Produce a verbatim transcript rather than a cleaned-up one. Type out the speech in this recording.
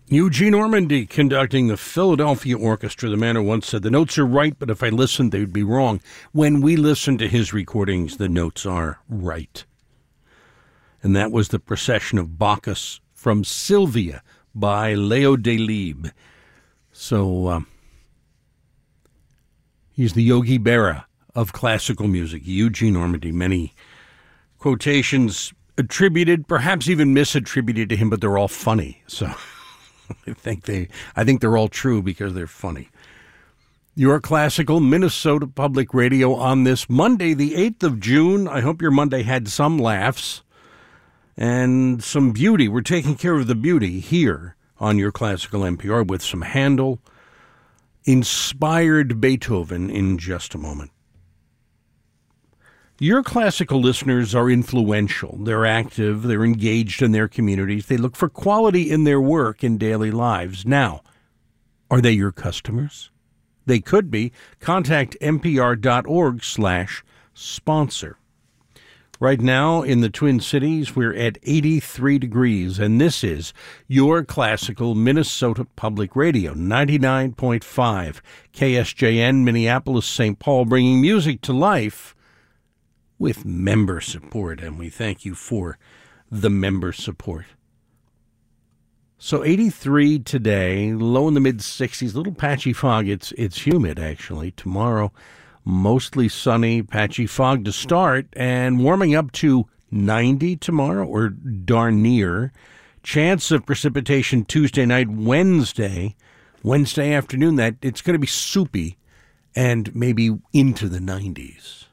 Eugene Ormandy conducting the Philadelphia Orchestra. The man who once said, the notes are right, but if I listened, they'd be wrong. When we listen to his recordings, the notes are right. And that was the Procession of Bacchus from Sylvia by Leo Delibes. So um, he's the Yogi Berra of classical music, Eugene Ormandy. Many quotations attributed, perhaps even misattributed to him, but they're all funny. So I think they, I think they're all true because they're funny. Your classical Minnesota Public Radio on this Monday, the eighth of June. I hope your Monday had some laughs and some beauty. We're taking care of the beauty here on your classical N P R with some Handel inspired Beethoven in just a moment. Your classical listeners are influential. They're active. They're engaged in their communities. They look for quality in their work in daily lives. Now, are they your customers? They could be. Contact npr.org slash sponsor. Right now in the Twin Cities, we're at eighty-three degrees, and this is your classical Minnesota Public Radio, ninety-nine point five K S J N, Minneapolis, Saint Paul, bringing music to life with member support, and we thank you for the member support. So eighty-three today, low in the mid-sixties, little patchy fog. It's it's humid, actually. Tomorrow, mostly sunny, patchy fog to start, and warming up to ninety tomorrow, or darn near. Chance of precipitation Tuesday night, Wednesday, Wednesday afternoon. That it's going to be soupy, and maybe into the nineties.